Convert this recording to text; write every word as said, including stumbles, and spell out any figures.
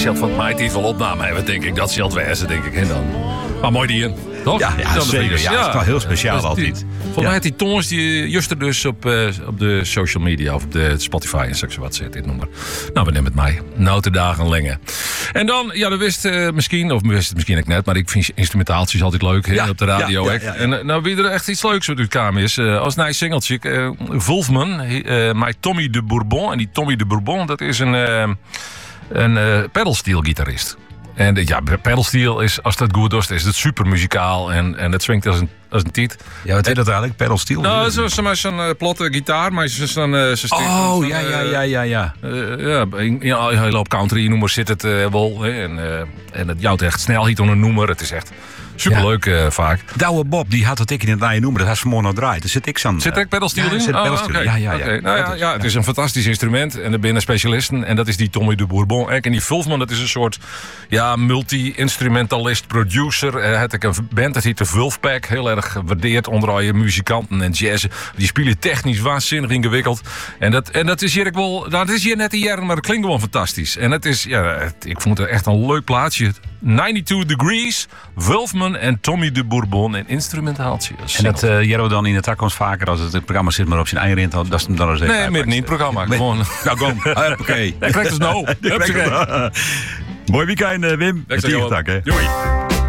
Sheld van mij het wel opname hebben, denk ik. Dat Sheld wezen, denk ik. En dan. Maar mooi die in. Toch? Ja, ja, dan zeker. Ja, dat is wel heel speciaal dus altijd. Die, volgens mij heeft die Tons die juster dus op, uh, op de social media of op de Spotify en zo wat zit dit nummer. Nou, we nemen het mij. Notendagen lengen. En dan, ja, dat wist uh, misschien, of wist het misschien ook net, maar ik vind instrumentaaltjes altijd leuk ja, op de radio. Ja, ja, ja, ja. En uh, nou, wie er echt iets leuks wat u kamer is, uh, als een singeltje, uh, Wolfman, uh, My Tommy de Bourbon. En die Tommy de Bourbon, dat is een, uh, een uh, pedalsteel gitarist. En ja, pedalsteel is, als dat goed is, is het super muzikaal en, en het swingt als een, als een tiet. Ja, wat is dat eigenlijk, pedalsteel? Nou, zo'n zo, zo uh, platte gitaar, maar zo'n... Uh, zo oh, zo ja, ja, ja, ja, ja. Uh, ja, in, in een hele hoop country-noemers zit het uh, wel. Hè, en, uh, en het jouwt echt snel hiet onder een noemer. Het is echt superleuk ja. uh, vaak. Douwe Bob, die had het ik in het naaie noemer. Dat had ze morgen nog draait. Daar zit ik aan. Zit er pedalsteel in? Ja, zit oh, okay. ja, ja, ja. Okay. Nou, ja, ja, het is een fantastisch instrument. En er binnen specialisten. En dat is die Tommy de Bourbon. En die Wolfman, dat is een soort ja, multi-instrumentalist, producer. Hij uh, had ik een band, dat heet de Wolfpack. Heel erg gewaardeerd onder je muzikanten en jazz. Die spelen technisch waanzinnig ingewikkeld. En dat, en dat is hier wel... Nou, dat is hier net een jaar, maar dat klinkt gewoon fantastisch. En het is... Ja, het, ik vond het echt een leuk plaatsje. negenennegentig Degrees, Wolfman en Tommy de Bourbon en instrumentaaltje. En dat uh, Jero dan in de takkomst vaker als het, het programma zit maar op zijn eigen rint, dat is hem dan eens even. Nee, midden niet het programma. Nee. Gewoon. Nou, kom. Oké. Hij krijgt dus nou. Mooi weekend, Wim. Doei.